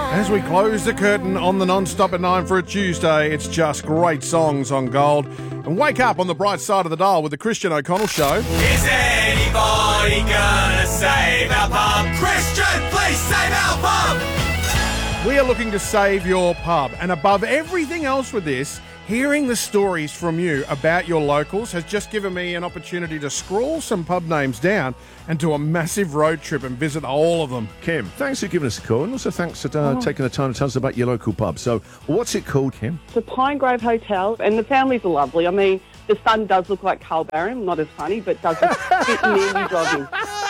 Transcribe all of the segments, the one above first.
As we close the curtain on the non-stop at 9 for a Tuesday, it's just great songs on Gold. And wake up on the bright side of the dial with the Christian O'Connell Show. Is anybody gonna save our pub? Christian, please save our pub! We are looking to save your pub. And above everything else with this, hearing the stories from you about your locals has just given me an opportunity to scroll some pub names down and do a massive road trip and visit all of them. Kim, thanks for giving us a call, and also thanks for taking the time to tell us about your local pub. So, what's it called, Kim? It's a Pinegrove Hotel, and the families are lovely. I mean, the son does look like Carl Barron, not as funny, but doesn't fit nearly jogging.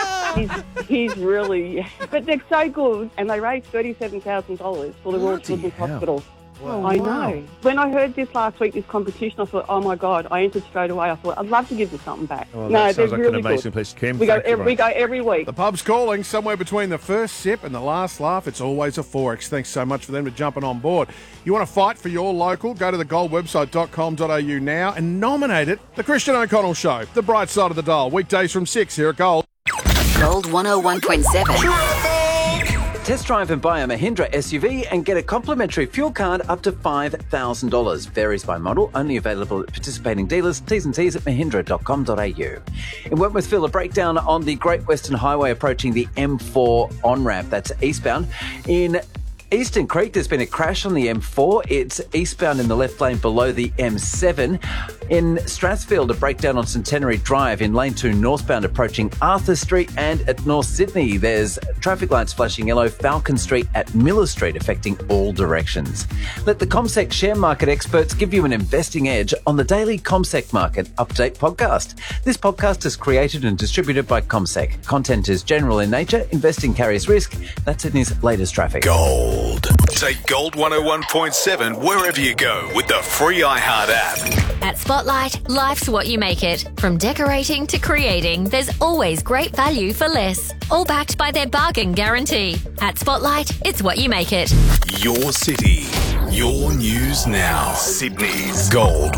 He's really... But they're so good, and they raised $37,000 for the Royal Children's Hospital. Wow. I know. When I heard this last week, this competition, I thought, oh my God, I entered straight away. I thought, I'd love to give them something back. Well, no, that they're sounds like really an amazing good. place, Kim. We go every week. The pub's calling somewhere between the first sip and the last laugh. It's always a Forex. Thanks so much for them for jumping on board. You want to fight for your local? Go to thegoldwebsite.com.au now and nominate it The Christian O'Connell Show. The bright side of the dial. Weekdays from 6 here at Gold. Gold 101.7. Test drive and buy a Mahindra SUV and get a complimentary fuel card up to $5,000. Varies by model, only available at participating dealers. T's and T's at mahindra.com.au. In Wentworthville, a breakdown on the Great Western Highway approaching the M4 on-ramp. That's eastbound. In Eastern Creek, there's been a crash on the M4. It's eastbound in the left lane below the M7. In Strathfield, a breakdown on Centenary Drive in lane 2 northbound approaching Arthur Street. And at North Sydney, there's traffic lights flashing yellow, Falcon Street at Miller Street, affecting all directions. Let the CommSec share market experts give you an investing edge on the daily CommSec Market Update podcast. This podcast is created and distributed by CommSec. Content is general in nature. Investing carries risk. That's Sydney's latest traffic. Gold. Take Gold 101.7 wherever you go with the free iHeart app. At Spotlight, life's what you make it. From decorating to creating, there's always great value for less. All backed by their bargain guarantee. At Spotlight, it's what you make it. Your city, your news now. Sydney's Gold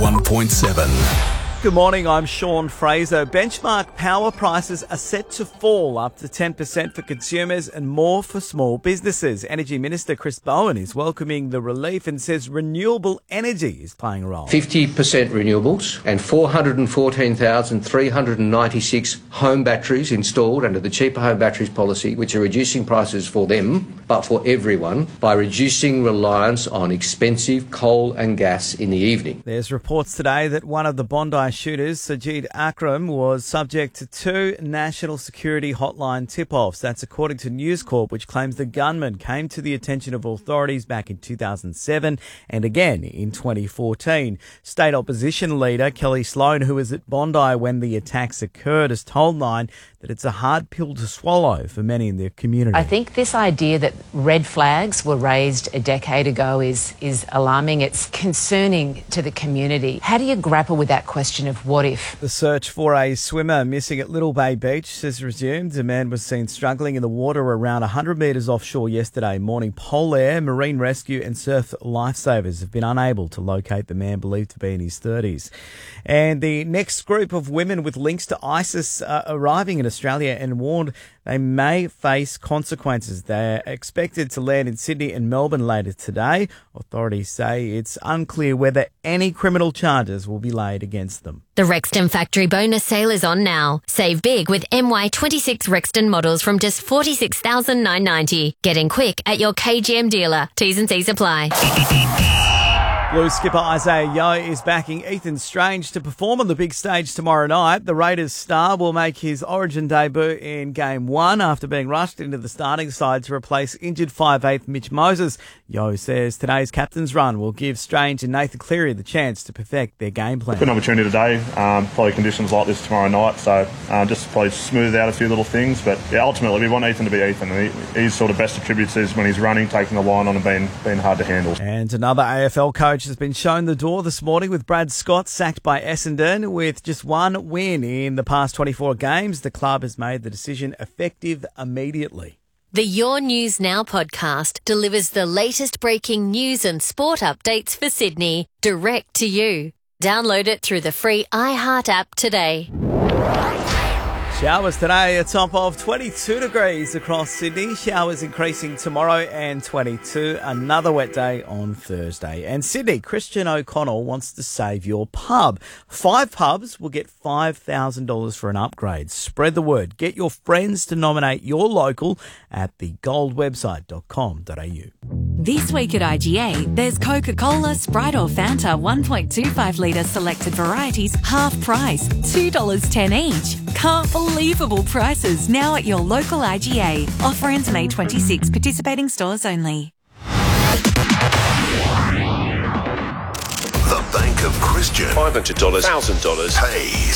101.7. Good morning, I'm Sean Fraser. Benchmark power prices are set to fall up to 10% for consumers and more for small businesses. Energy Minister Chris Bowen is welcoming the relief and says renewable energy is playing a role. 50% renewables and 414,396 home batteries installed under the Cheaper Home Batteries policy, which are reducing prices for them, but for everyone, by reducing reliance on expensive coal and gas in the evening. There's reports today that one of the Bondi shooters, Sajid Akram, was subject to 2 national security hotline tip-offs. That's according to News Corp, which claims the gunman came to the attention of authorities back in 2007 and again in 2014. State opposition leader Kelly Sloan, who was at Bondi when the attacks occurred, has told Nine that it's a hard pill to swallow for many in their community. I think this idea that red flags were raised a decade ago is alarming. It's concerning to the community. How do you grapple with that question of what if? The search for a swimmer missing at Little Bay Beach has resumed. A man was seen struggling in the water around 100 metres offshore yesterday morning. Polair, Marine Rescue and Surf Lifesavers have been unable to locate the man believed to be in his 30s. And the next group of women with links to ISIS are arriving in Australia and warned they may face consequences. They're expected to land in Sydney and Melbourne later today. Authorities say it's unclear whether any criminal charges will be laid against them. The Rexton Factory bonus sale is on now. Save big with MY26 Rexton models from just $46,990. Get in quick at your KGM dealer. T's and C's apply. Blues skipper Isaiah Yeo is backing Ethan Strange to perform on the big stage tomorrow night. The Raiders star will make his Origin debut in Game 1 after being rushed into the starting side to replace injured 5'8" Mitch Moses. Yeo says today's captain's run will give Strange and Nathan Cleary the chance to perfect their game plan. Good opportunity today, probably conditions like this tomorrow night, so just probably smooth out a few little things. But yeah, ultimately we want Ethan to be Ethan. His sort of best attributes is when he's running, taking the line on and being hard to handle. And another AFL coach has been shown the door this morning with Brad Scott sacked by Essendon. With just one win in the past 24 games, the club has made the decision effective immediately. The Your News Now podcast delivers the latest breaking news and sport updates for Sydney direct to you. Download it through the free iHeart app today. Showers today, a top of 22 degrees across Sydney. Showers increasing tomorrow and 22. Another wet day on Thursday. And Sydney, Christian O'Connell wants to save your pub. 5 pubs will get $5,000 for an upgrade. Spread the word. Get your friends to nominate your local at thegoldwebsite.com.au. This week at IGA, there's Coca-Cola, Sprite or Fanta 1.25 litre selected varieties, half price, $2.10 each. Can't believable prices now at your local IGA. Offer ends May 26. Participating stores only. The Bank of Christian. $500, $1,000 pays.